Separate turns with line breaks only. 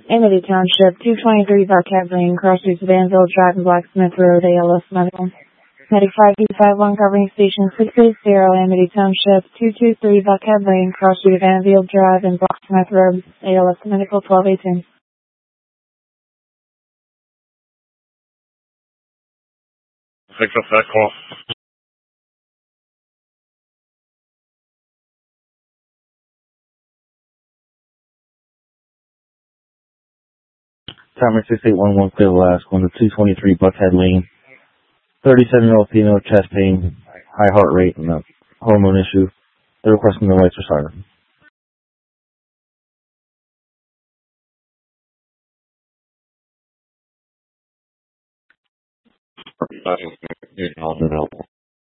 Amity Township, 223 Buckhead Lane, cross streets Vanville Drive and Blacksmith Road, ALS Medical. Medic 5251 covering station 680, Amity Township, 223 Buckhead Lane, cross street Vanville Drive and Blacksmith Road, ALS Medical 1218.
Pick up that call.
Timer 6811 clear the last one to 223 Buckhead Lane. 37-year-old female, chest pain, high heart rate, and a hormone issue. They're requesting the lights are siren.
Available.